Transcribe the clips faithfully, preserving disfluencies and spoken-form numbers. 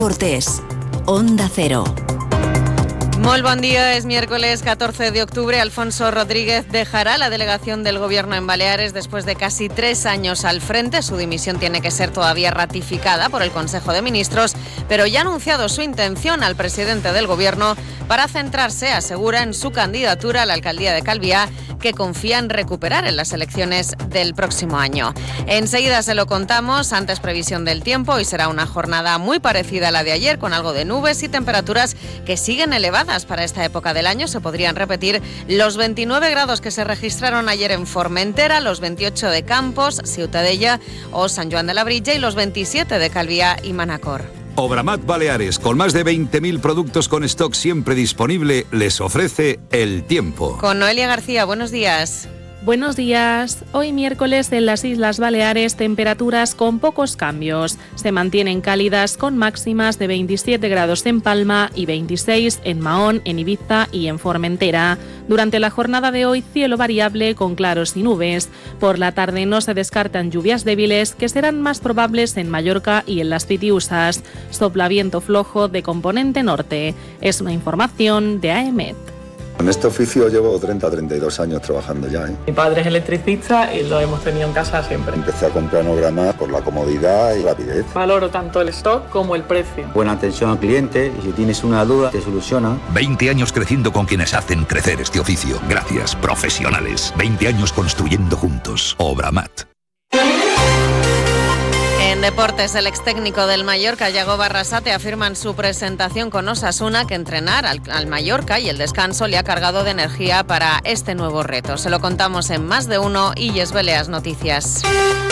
Cortés, Onda Cero. Muy buen día, es miércoles catorce de octubre. Alfonso Rodríguez dejará la delegación del Gobierno en Baleares después de casi tres años al frente. Su dimisión tiene que ser todavía ratificada por el Consejo de Ministros, pero ya ha anunciado su intención al presidente del Gobierno para centrarse, asegura, en su candidatura a la alcaldía de Calviá, que confía en recuperar en las elecciones del próximo año. Enseguida se lo contamos. Antes, previsión del tiempo. Hoy será una jornada muy parecida a la de ayer, con algo de nubes y temperaturas que siguen elevadas para esta época del año. Se podrían repetir los veintinueve grados que se registraron ayer en Formentera, los veintiocho de Campos, Ciutadella o San Joan de Labrilla y los veintisiete de Calviá y Manacor. Obramat Baleares, con más de veinte mil productos con stock siempre disponible, les ofrece el tiempo. Con Noelia García, buenos días. Buenos días. Hoy miércoles en las Islas Baleares temperaturas con pocos cambios. Se mantienen cálidas con máximas de veintisiete grados en Palma y veintiséis en Mahón, en Ibiza y en Formentera. Durante la jornada de hoy, cielo variable con claros y nubes. Por la tarde no se descartan lluvias débiles que serán más probables en Mallorca y en las Pitiusas. Sopla viento flojo de componente norte. Es una información de A E M E T. En este oficio llevo treinta a treinta y dos años trabajando ya, ¿eh? Mi padre es electricista y lo hemos tenido en casa siempre. Empecé a comprar Obramat por la comodidad y rapidez. Valoro tanto el stock como el precio. Buena atención al cliente y si tienes una duda te soluciona. veinte años creciendo con quienes hacen crecer este oficio. Gracias, profesionales. veinte años construyendo juntos. Obramat. En deportes, el ex técnico del Mallorca, Yago Barrasate, afirma en su presentación con Osasuna que entrenar al, al Mallorca y el descanso le ha cargado de energía para este nuevo reto. Se lo contamos en Más de Uno y Yesbeleas Noticias.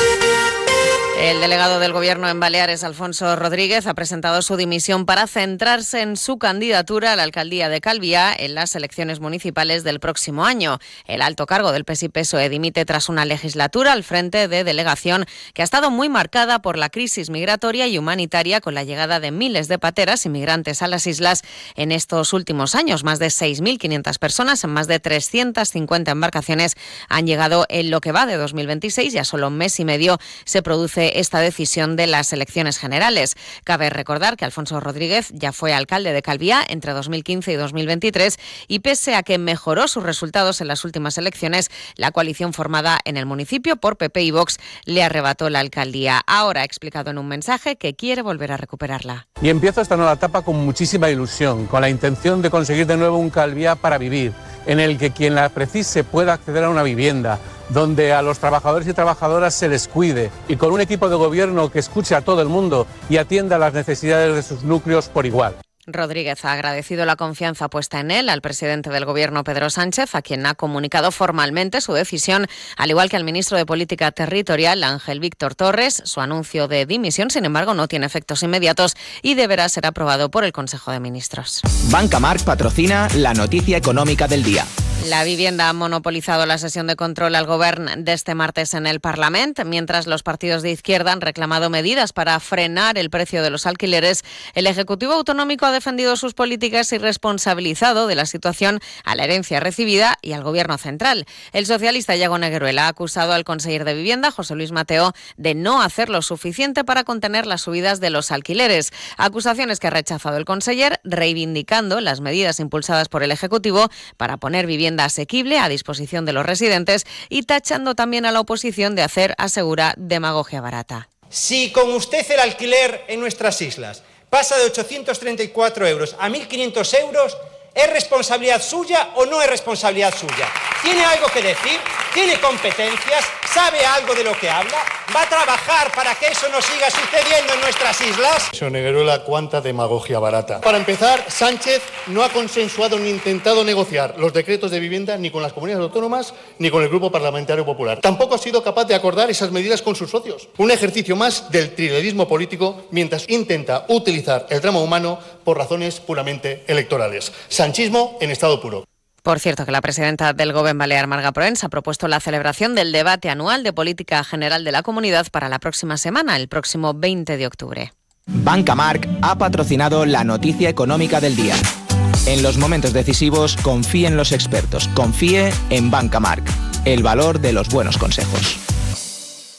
El delegado del Gobierno en Baleares, Alfonso Rodríguez, ha presentado su dimisión para centrarse en su candidatura a la alcaldía de Calviá en las elecciones municipales del próximo año. El alto cargo del P S I P S O E dimite tras una legislatura al frente de delegación que ha estado muy marcada por la crisis migratoria y humanitaria, con la llegada de miles de pateras inmigrantes a las islas en estos últimos años. Más de seis mil quinientas personas en más de trescientas cincuenta embarcaciones han llegado en lo que va de dos mil veintiséis y a solo un mes y medio se produce esta decisión de las elecciones generales. Cabe recordar que Alfonso Rodríguez ya fue alcalde de Calviá entre dos mil quince y dos mil veintitrés y pese a que mejoró sus resultados en las últimas elecciones, la coalición formada en el municipio por P P y Vox le arrebató la alcaldía. Ahora ha explicado en un mensaje que quiere volver a recuperarla. Y empiezo esta nueva etapa con muchísima ilusión, con la intención de conseguir de nuevo un Calviá para vivir, en el que quien la precise pueda acceder a una vivienda, donde a los trabajadores y trabajadoras se les cuide y con un equipo de gobierno que escuche a todo el mundo y atienda las necesidades de sus núcleos por igual. Rodríguez ha agradecido la confianza puesta en él al presidente del Gobierno, Pedro Sánchez, a quien ha comunicado formalmente su decisión, al igual que al ministro de Política Territorial, Ángel Víctor Torres. Su anuncio de dimisión, sin embargo, no tiene efectos inmediatos y deberá ser aprobado por el Consejo de Ministros. Banca Marc patrocina la noticia económica del día. La vivienda ha monopolizado la sesión de control al Govern de este martes en el Parlament. Mientras los partidos de izquierda han reclamado medidas para frenar el precio de los alquileres, el Ejecutivo Autonómico ha defendido sus políticas y responsabilizado de la situación a la herencia recibida y al Gobierno central. El socialista Iago Negueruela ha acusado al conseller de Vivienda, José Luis Mateo, de no hacer lo suficiente para contener las subidas de los alquileres. Acusaciones que ha rechazado el conseller, reivindicando las medidas impulsadas por el Ejecutivo para poner vivienda asequible a disposición de los residentes y tachando también a la oposición de hacer, asegura, demagogia barata. Si con usted el alquiler en nuestras islas pasa de ochocientos treinta y cuatro euros a mil quinientos euros, ¿es responsabilidad suya o no es responsabilidad suya? ¿Tiene algo que decir? ¿Tiene competencias? ¿Sabe algo de lo que habla? ¿Va a trabajar para que eso no siga sucediendo en nuestras islas? Señor Negueruela, cuánta demagogia barata. Para empezar, Sánchez no ha consensuado ni intentado negociar los decretos de vivienda ni con las comunidades autónomas ni con el Grupo Parlamentario Popular. Tampoco ha sido capaz de acordar esas medidas con sus socios. Un ejercicio más del trilerismo político mientras intenta utilizar el drama humano por razones puramente electorales. Sanchismo en estado puro. Por cierto, que la presidenta del Gobierno balear, Marga Proens, ha propuesto la celebración del debate anual de política general de la comunidad para la próxima semana, el próximo veinte de octubre. Banca Marc ha patrocinado la noticia económica del día. En los momentos decisivos, confíe en los expertos, confíe en Banca Marc, el valor de los buenos consejos.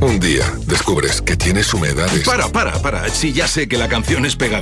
Un día descubres que tienes humedades. Para, para, para. Si ya sé que la canción es pegadiza.